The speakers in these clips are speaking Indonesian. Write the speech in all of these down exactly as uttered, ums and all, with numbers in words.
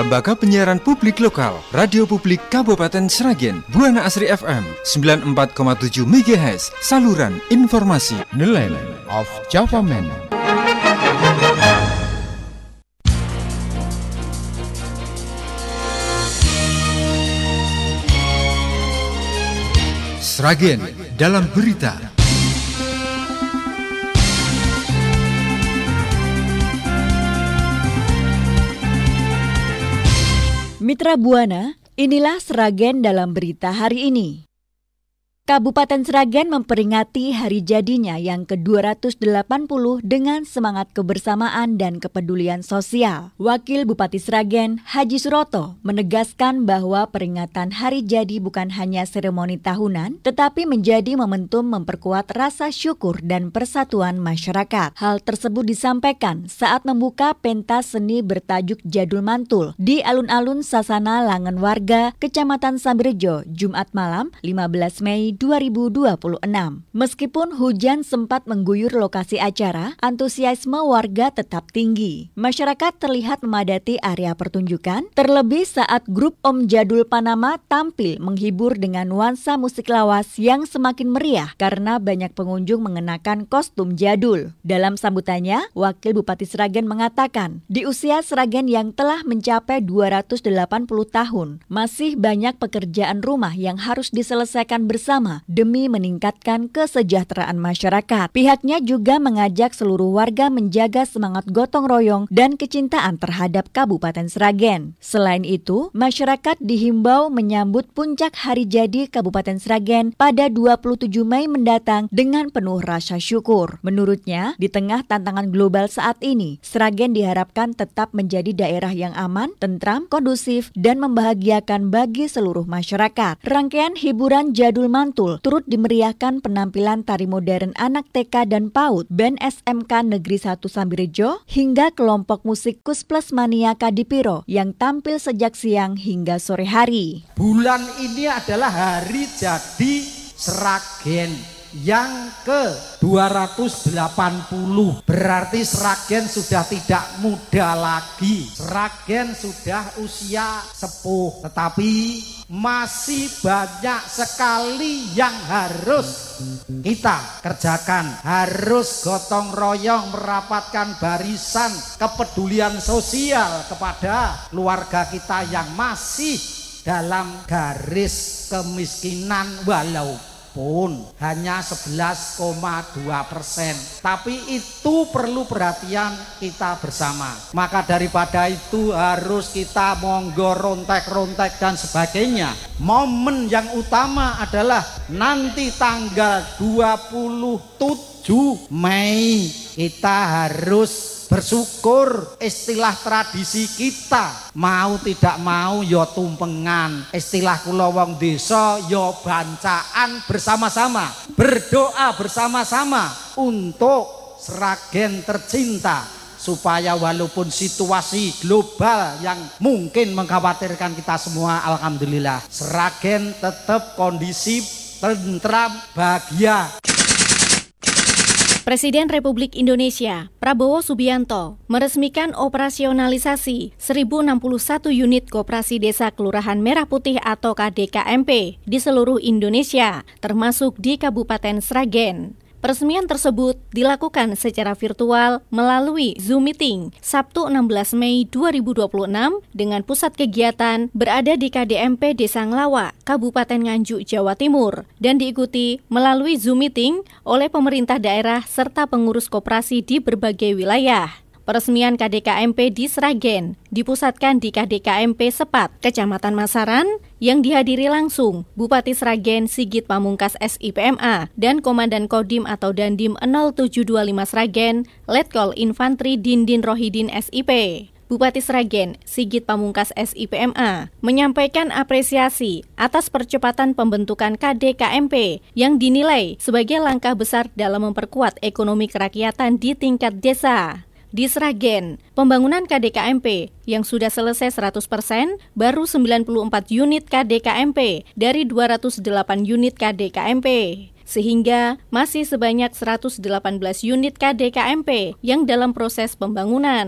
Lembaga Penyiaran Publik Lokal, Radio Publik Kabupaten Sragen, Buana Asri F M sembilan puluh empat koma tujuh megahertz, saluran informasi Nelayan of Java Man. Sragen dalam berita. Mitra Buana, inilah Sragen dalam berita hari ini. Kabupaten Sragen memperingati hari jadinya yang ke dua ratus delapan puluh dengan semangat kebersamaan dan kepedulian sosial. Wakil Bupati Sragen, Haji Suroto, menegaskan bahwa peringatan hari jadi bukan hanya seremoni tahunan, tetapi menjadi momentum memperkuat rasa syukur dan persatuan masyarakat. Hal tersebut disampaikan saat membuka pentas seni bertajuk Jadul Mantul di alun-alun Sasana Langen Warga, Kecamatan Sambirejo, Jumat malam, lima belas Mei dua ribu dua puluh enam. Meskipun hujan sempat mengguyur lokasi acara, antusiasme warga tetap tinggi. Masyarakat terlihat memadati area pertunjukan, terlebih saat grup Om Jadul Panama tampil menghibur dengan nuansa musik lawas yang semakin meriah karena banyak pengunjung mengenakan kostum jadul. Dalam sambutannya, Wakil Bupati Sragen mengatakan, di usia Sragen yang telah mencapai dua ratus delapan puluh tahun, masih banyak pekerjaan rumah yang harus diselesaikan bersama demi meningkatkan kesejahteraan masyarakat. Pihaknya juga mengajak seluruh warga menjaga semangat gotong royong dan kecintaan terhadap Kabupaten Sragen. Selain itu, masyarakat dihimbau menyambut puncak hari jadi Kabupaten Sragen pada dua puluh tujuh Mei mendatang dengan penuh rasa syukur. Menurutnya, di tengah tantangan global saat ini, Sragen diharapkan tetap menjadi daerah yang aman, tentram, kondusif, dan membahagiakan bagi seluruh masyarakat. Rangkaian hiburan Jadul Mantul turut dimeriahkan penampilan tari modern anak T K dan PAUD, band S M K Negeri satu Sambirejo, hingga kelompok musik Kusplus Mania Kadipiro yang tampil sejak siang hingga sore hari. Bulan ini adalah hari jadi Sragen yang ke dua ratus delapan puluh. Berarti Sragen sudah tidak muda lagi. Sragen sudah usia sepuh, tetapi masih banyak sekali yang harus kita kerjakan. Harus gotong royong merapatkan barisan kepedulian sosial kepada keluarga kita yang masih dalam garis kemiskinan walaupun pun hanya sebelas koma dua persen. Tapi itu perlu perhatian kita bersama. Maka daripada itu harus kita monggo rontek-rontek dan sebagainya. Momen yang utama adalah nanti tanggal dua puluh tujuh Mei kita harus bersyukur. Istilah tradisi kita, mau tidak mau yo tumpengan. Istilah kula wong desa yo bancaan bersama-sama, berdoa bersama-sama untuk Sragen tercinta, supaya walaupun situasi global yang mungkin mengkhawatirkan kita semua, alhamdulillah Sragen tetap kondisi tentram, bahagia. Presiden Republik Indonesia Prabowo Subianto meresmikan operasionalisasi seribu enam puluh satu unit Koperasi Desa Kelurahan Merah Putih atau K D K M P di seluruh Indonesia, termasuk di Kabupaten Sragen. Peresmian tersebut dilakukan secara virtual melalui Zoom Meeting Sabtu enam belas Mei dua ribu dua puluh enam dengan pusat kegiatan berada di K D M P Desa Nglawa, Kabupaten Nganjuk, Jawa Timur, dan diikuti melalui Zoom Meeting oleh pemerintah daerah serta pengurus koperasi di berbagai wilayah. Peresmian K D K M P di Sragen dipusatkan di K D K M P Sepat, Kecamatan Masaran, yang dihadiri langsung Bupati Sragen Sigit Pamungkas S I P M A dan Komandan Kodim atau Dandim nol tujuh dua lima Sragen, Letkol Infantri Dindin Rohidin S I P. Bupati Sragen Sigit Pamungkas S I P M A menyampaikan apresiasi atas percepatan pembentukan K D K M P yang dinilai sebagai langkah besar dalam memperkuat ekonomi kerakyatan di tingkat desa. Di Sragen, pembangunan K D K M P yang sudah selesai seratus persen baru sembilan puluh empat unit K D K M P dari dua ratus delapan unit K D K M P. Sehingga masih sebanyak seratus delapan belas unit K D K M P yang dalam proses pembangunan.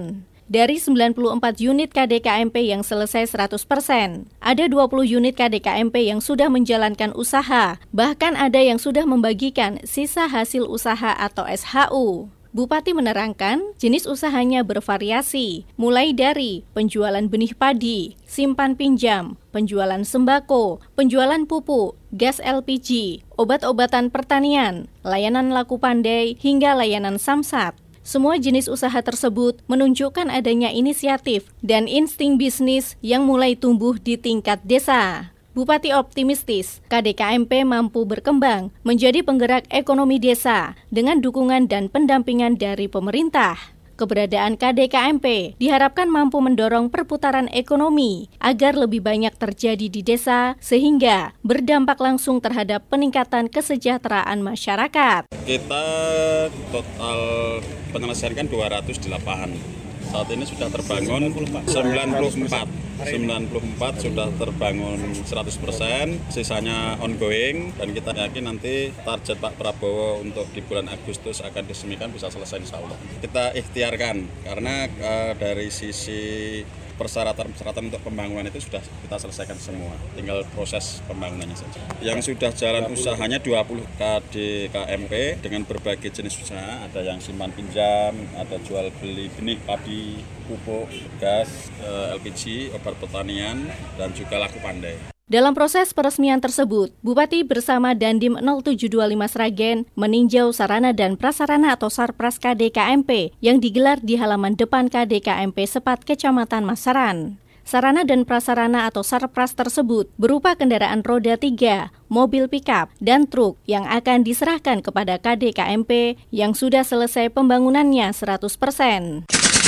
Dari sembilan puluh empat unit K D K M P yang selesai seratus persen, ada dua puluh unit K D K M P yang sudah menjalankan usaha, bahkan ada yang sudah membagikan sisa hasil usaha atau S H U. Bupati menerangkan, jenis usahanya bervariasi, mulai dari penjualan benih padi, simpan pinjam, penjualan sembako, penjualan pupuk, gas L P G, obat-obatan pertanian, layanan laku pandai, hingga layanan samsat. Semua jenis usaha tersebut menunjukkan adanya inisiatif dan insting bisnis yang mulai tumbuh di tingkat desa. Bupati optimistis, K D K M P mampu berkembang menjadi penggerak ekonomi desa dengan dukungan dan pendampingan dari pemerintah. Keberadaan K D K M P diharapkan mampu mendorong perputaran ekonomi agar lebih banyak terjadi di desa sehingga berdampak langsung terhadap peningkatan kesejahteraan masyarakat. Kita total penyelesaian kan dua ratus delapan. Saat ini sudah terbangun sembilan puluh empat. sembilan puluh empat sudah terbangun seratus persen, sisanya ongoing, dan kita yakin nanti target Pak Prabowo untuk di bulan Agustus akan diresmikan bisa selesai insya Allah. Kita ikhtiarkan karena uh, dari sisi persyaratan-persyaratan untuk pembangunan itu sudah kita selesaikan semua, tinggal proses pembangunannya saja. Yang sudah jalan usahanya dua puluh K D K M P dengan berbagai jenis usaha, ada yang simpan pinjam, ada jual beli benih padi, pupuk, gas, L P G, obat pertanian, dan juga laku pandai. Dalam proses peresmian tersebut, Bupati bersama Dandim nol tujuh dua lima Sragen meninjau sarana dan prasarana atau Sarpras K D K M P yang digelar di halaman depan K D K M P Sepat, Kecamatan Masaran. Sarana dan prasarana atau Sarpras tersebut berupa kendaraan roda tiga, mobil pickup, dan truk yang akan diserahkan kepada K D K M P yang sudah selesai pembangunannya seratus persen.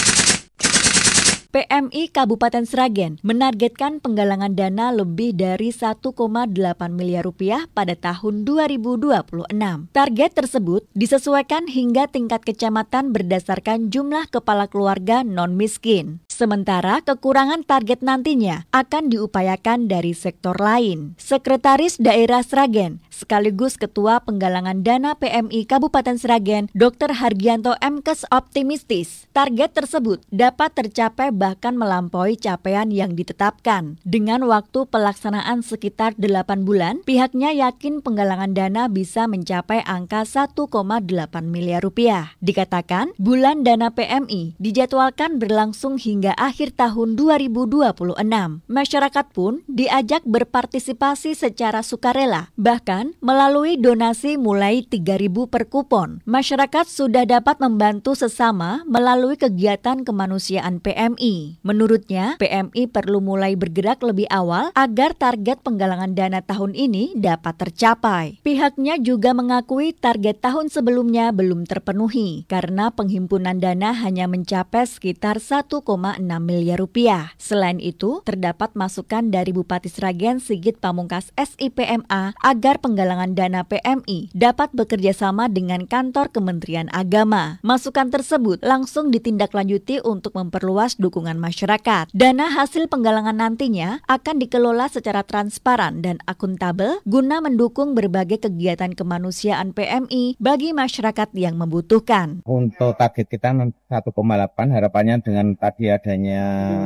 P M I Kabupaten Sragen menargetkan penggalangan dana lebih dari satu koma delapan miliar rupiah pada tahun dua ribu dua puluh enam. Target tersebut disesuaikan hingga tingkat kecamatan berdasarkan jumlah kepala keluarga non-miskin. Sementara kekurangan target nantinya akan diupayakan dari sektor lain. Sekretaris Daerah Sragen sekaligus Ketua Penggalangan Dana P M I Kabupaten Sragen, Doktor Hargianto M Kes optimistis target tersebut dapat tercapai bahkan melampaui capaian yang ditetapkan. Dengan waktu pelaksanaan sekitar delapan bulan, pihaknya yakin penggalangan dana bisa mencapai angka satu koma delapan miliar rupiah. Dikatakan, bulan dana P M I dijadwalkan berlangsung hingga akhir tahun dua ribu dua puluh enam. Masyarakat pun diajak berpartisipasi secara sukarela, bahkan melalui donasi mulai tiga ribu per kupon. Masyarakat sudah dapat membantu sesama melalui kegiatan kemanusiaan P M I. Menurutnya, P M I perlu mulai bergerak lebih awal agar target penggalangan dana tahun ini dapat tercapai. Pihaknya juga mengakui target tahun sebelumnya belum terpenuhi karena penghimpunan dana hanya mencapai sekitar satu koma enam miliar rupiah. Selain itu, terdapat masukan dari Bupati Sragen Sigit Pamungkas S I P M A agar penggalangan dana P M I dapat bekerja sama dengan kantor Kementerian Agama. Masukan tersebut langsung ditindaklanjuti untuk memperluas dukungan masyarakat. Dana hasil penggalangan nantinya akan dikelola secara transparan dan akuntabel guna mendukung berbagai kegiatan kemanusiaan P M I bagi masyarakat yang membutuhkan. Untuk target kita satu koma delapan, harapannya dengan tadi adanya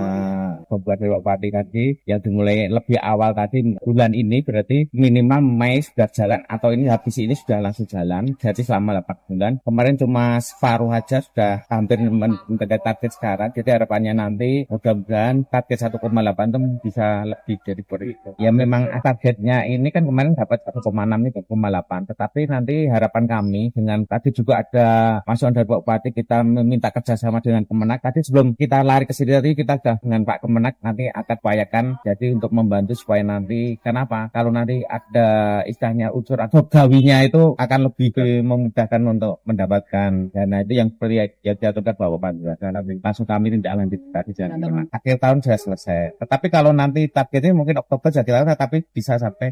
pembuat Bupati tadi yang dimulai lebih awal tadi bulan ini berarti minimal Mei sudah jalan atau ini habis ini sudah langsung jalan. Jadi selama delapan bulan. Kemarin cuma separuh aja sudah hampir mencapai target sekarang. Jadi harapannya nanti mudah-mudahan target satu koma delapan itu bisa lebih dari itu. Ya memang targetnya ini kan kemarin dapat satu koma enam ini satu koma delapan. Tetapi nanti harapan kami dengan tadi juga ada masukan dari Pak Bupati, kita meminta kerjasama dengan Kemenak. Tadi sebelum kita lari ke sini tadi kita sudah dengan Pak Kemenak nanti akan upayakan jadi untuk membantu supaya nanti kenapa kalau nanti ada istilahnya unsur atau gawinya itu akan lebih memudahkan untuk mendapatkan dana itu yang seperti yang diaturkan Bapak Bupati. Karena langsung kami tidak lanjut tadi jangan Kemenak. Akhir tahun sudah selesai. Tetapi kalau nanti targetnya mungkin Oktober jadi tahun tetapi bisa sampai.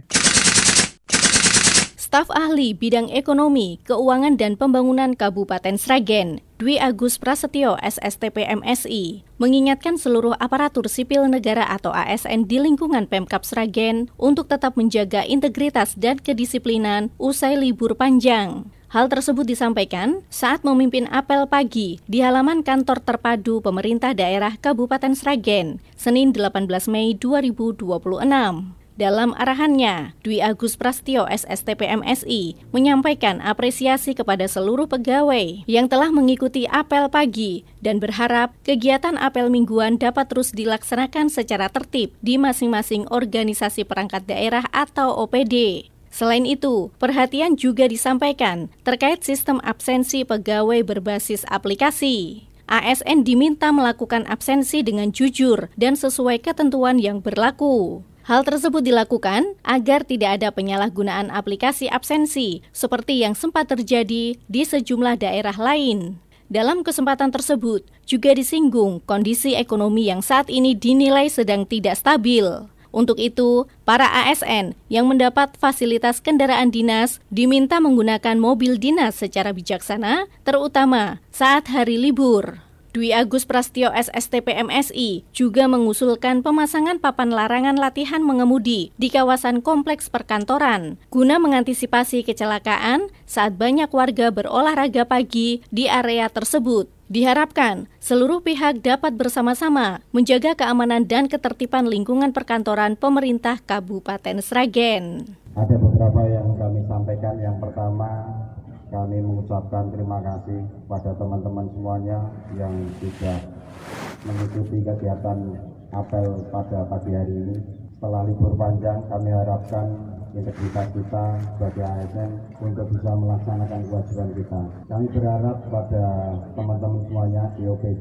Staf ahli bidang ekonomi, keuangan dan pembangunan Kabupaten Sragen, Dwi Agus Prasetyo S S T P M S I, mengingatkan seluruh aparatur sipil negara atau A S N di lingkungan Pemkab Sragen untuk tetap menjaga integritas dan kedisiplinan usai libur panjang. Hal tersebut disampaikan saat memimpin apel pagi di halaman kantor terpadu pemerintah daerah Kabupaten Sragen, Senin delapan belas Mei dua ribu dua puluh enam. Dalam arahannya, Dwi Agus Prastyo S S T P M S I menyampaikan apresiasi kepada seluruh pegawai yang telah mengikuti apel pagi dan berharap kegiatan apel mingguan dapat terus dilaksanakan secara tertib di masing-masing organisasi perangkat daerah atau O P D. Selain itu, perhatian juga disampaikan terkait sistem absensi pegawai berbasis aplikasi. A S N diminta melakukan absensi dengan jujur dan sesuai ketentuan yang berlaku. Hal tersebut dilakukan agar tidak ada penyalahgunaan aplikasi absensi seperti yang sempat terjadi di sejumlah daerah lain. Dalam kesempatan tersebut, juga disinggung kondisi ekonomi yang saat ini dinilai sedang tidak stabil. Untuk itu, para A S N yang mendapat fasilitas kendaraan dinas diminta menggunakan mobil dinas secara bijaksana, terutama saat hari libur. Dwi Agus Prastyo S S T P M S I juga mengusulkan pemasangan papan larangan latihan mengemudi di kawasan kompleks perkantoran guna mengantisipasi kecelakaan saat banyak warga berolahraga pagi di area tersebut. Diharapkan seluruh pihak dapat bersama-sama menjaga keamanan dan ketertiban lingkungan perkantoran pemerintah Kabupaten Sragen. Ada beberapa yang kami sampaikan. Yang pertama, kami mengucapkan terima kasih kepada teman-teman semuanya yang sudah mengikuti kegiatan apel pada pagi hari ini. Setelah libur panjang, kami harapkan integritas kita sebagai A S N untuk bisa melaksanakan kewajiban kita. Kami berharap kepada teman-teman semuanya di O P D,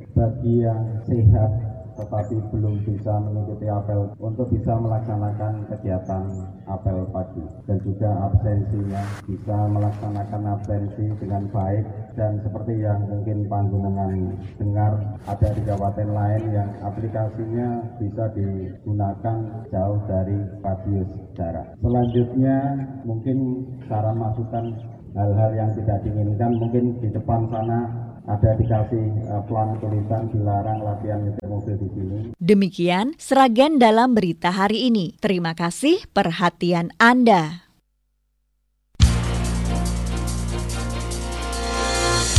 bagi yang sehat tetapi belum bisa mengikuti apel untuk bisa melaksanakan kegiatan apel pagi dan juga absensinya bisa melaksanakan absensi dengan baik. Dan seperti yang mungkin panjenengan dengar, ada di kabupaten lain yang aplikasinya bisa digunakan jauh dari radius jarak. Selanjutnya mungkin saran masukan hal-hal yang tidak diinginkan, mungkin di depan sana ada dikasih uh, pelang tulisan dilarang latihan nyetir mobil di sini. Demikian Sragen dalam berita hari ini. Terima kasih perhatian Anda.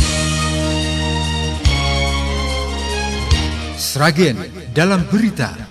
Sragen dalam berita.